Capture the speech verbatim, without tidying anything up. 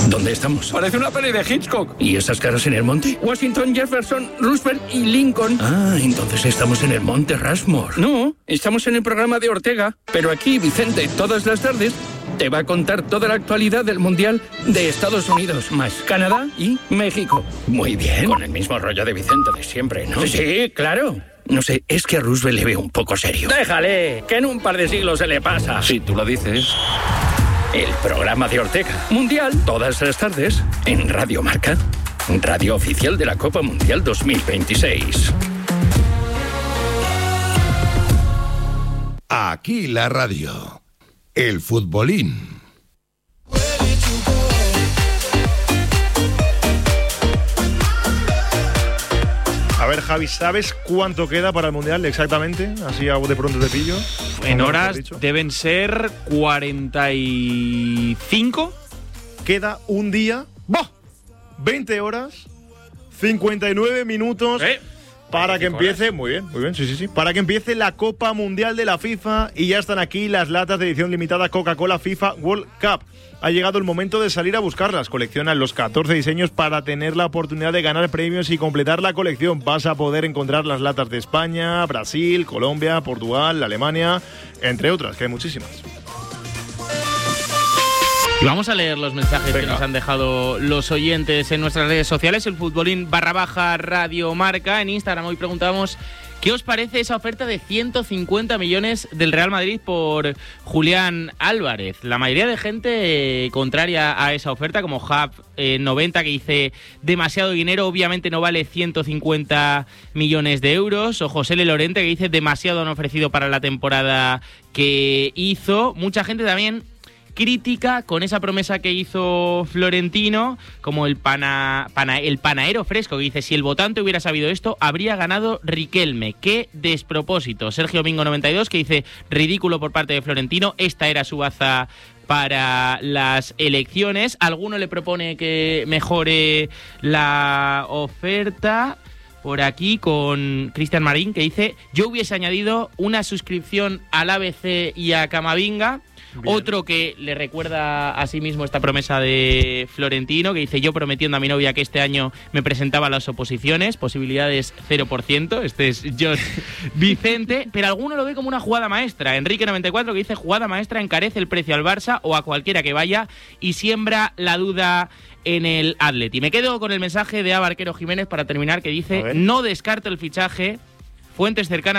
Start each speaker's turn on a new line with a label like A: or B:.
A: ¿Dónde estamos?
B: Parece una peli de Hitchcock.
A: ¿Y esas caras en el monte?
B: Washington, Jefferson, Roosevelt y Lincoln.
A: Ah, entonces estamos en el monte Rushmore.
B: No, estamos en el programa de Ortega. Pero aquí, Vicente, todas las tardes, te va a contar toda la actualidad del Mundial de Estados Unidos, más Canadá y México.
A: Muy bien.
B: Con el mismo rollo de Vicente de siempre, ¿no?
A: Sí, claro. No sé, es que a Roosevelt le veo un poco serio.
B: Déjale, que en un par de siglos se le pasa.
C: Si tú lo dices.
B: El programa de Ortega. Mundial, todas las tardes, en Radio Marca. Radio oficial de la Copa Mundial dos mil veintiséis.
D: Aquí la radio. El futbolín.
E: A ver, Javi, ¿sabes cuánto queda para el Mundial exactamente? Así de pronto te pillo.
F: En horas deben ser cuarenta y cinco.
E: Queda un día. ¡Bah! veinte horas, cincuenta y nueve minutos. ¿Eh? Para que empiece, horas. muy bien, muy bien, sí, sí, sí. Para que empiece la Copa Mundial de la FIFA y ya están aquí las latas de edición limitada Coca-Cola FIFA World Cup. Ha llegado el momento de salir a buscarlas. Coleccionan los catorce diseños para tener la oportunidad de ganar premios y completar la colección. Vas a poder encontrar las latas de España, Brasil, Colombia, Portugal, Alemania, entre otras, que hay muchísimas.
F: Y vamos a leer los mensajes
E: Venga.
F: que nos han dejado los oyentes en nuestras redes sociales, el futbolín barra baja Radio Marca. En Instagram hoy preguntamos ¿qué os parece esa oferta de ciento cincuenta millones del Real Madrid por Julián Álvarez? La mayoría de gente eh, contraria a esa oferta, como Hub eh, noventa, que dice demasiado dinero, obviamente no vale ciento cincuenta millones de euros, o José L. Lorente, que dice demasiado han ofrecido para la temporada que hizo. Mucha gente también crítica con esa promesa que hizo Florentino, como el pana, pana, el panaero fresco, que dice, si el votante hubiera sabido esto, habría ganado Riquelme. ¡Qué despropósito! Sergio Mingo noventa y dos, que dice, ridículo por parte de Florentino, esta era su baza para las elecciones. Alguno le propone que mejore la oferta. Por aquí con Cristian Marín, que dice, yo hubiese añadido una suscripción al A B C y a Camavinga. Bien. Otro que le recuerda a sí mismo esta promesa de Florentino, que dice, yo prometiendo a mi novia que este año me presentaba a las oposiciones, posibilidades cero por ciento, este es Josh Vicente, pero alguno lo ve como una jugada maestra. Enrique noventa y cuatro, que dice, jugada maestra, encarece el precio al Barça o a cualquiera que vaya y siembra la duda en el Atleti. Me quedo con el mensaje de A. Barquero Jiménez para terminar, que dice, no descarto el fichaje, fuentes cercanas